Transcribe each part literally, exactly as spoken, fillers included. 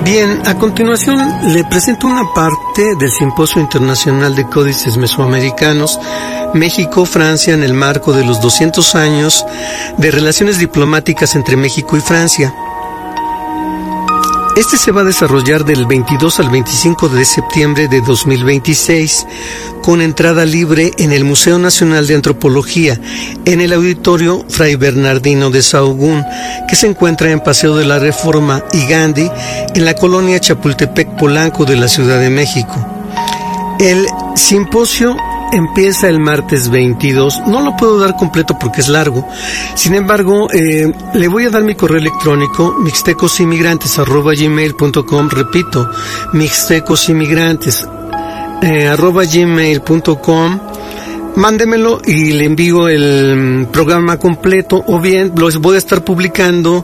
Bien, a continuación le presento una parte del Simposio Internacional de Códices Mesoamericanos, México, Francia, en el marco de los doscientos años de relaciones diplomáticas entre México y Francia. Este se va a desarrollar del veintidós al veinticinco de septiembre de dos mil veintiséis, con entrada libre en el Museo Nacional de Antropología, en el Auditorio Fray Bernardino de Sahagún, que se encuentra en Paseo de la Reforma y Gandhi, en la colonia Chapultepec Polanco de la Ciudad de México. El simposio empieza el martes veintidós, no lo puedo dar completo porque es largo, sin embargo, eh, le voy a dar mi correo electrónico, mixtecosinmigrantes arroba gmail punto com, repito, mixtecosinmigrantes eh, arroba gmail punto com, mándemelo y le envío el programa completo, o bien los voy a estar publicando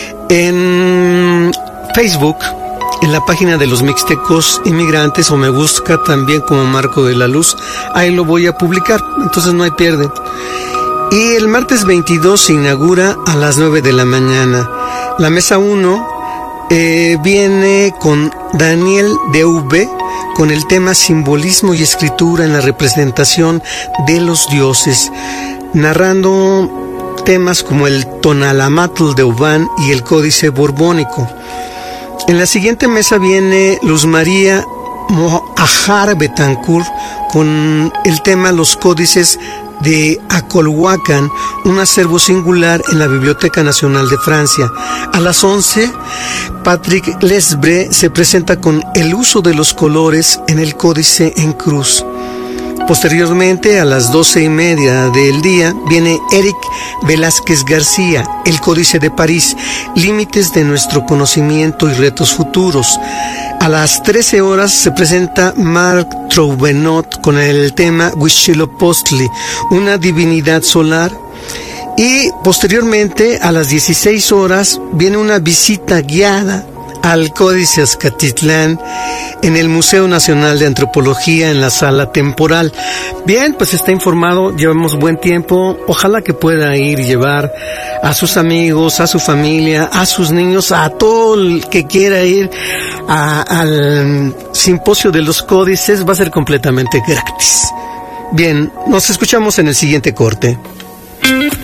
en Facebook, en la página de los Mixtecos Inmigrantes, o me busca también como Marco de la Luz, ahí lo voy a publicar, entonces no hay pierde. Y el martes veintidós se inaugura a las nueve de la mañana. La mesa uno eh, viene con Daniel D V, con el tema Simbolismo y Escritura en la representación de los dioses, narrando temas como el Tonalamatl de Obán y el Códice Borbónico. En la siguiente mesa viene Luz María Moajar Betancourt con el tema Los Códices de Acolhuacan, un acervo singular en la Biblioteca Nacional de Francia. A las once, Patrick Lesbre se presenta con el uso de los colores en el Códice en Cruz. Posteriormente, a las doce y media del día, viene Eric Velázquez García, El Códice de París, Límites de nuestro conocimiento y retos futuros. A las trece horas se presenta Marc Trouvenot con el tema Huitzilopochtli, una divinidad solar. Y posteriormente, a las dieciséis horas, viene una visita guiada al Códice Azcatitlán en el Museo Nacional de Antropología, en la sala temporal. Bien, pues está informado, llevamos buen tiempo, ojalá que pueda ir y llevar a sus amigos, a su familia, a sus niños, a todo el que quiera ir a, al Simposio de los Códices, va a ser completamente gratis. Bien, nos escuchamos en el siguiente corte.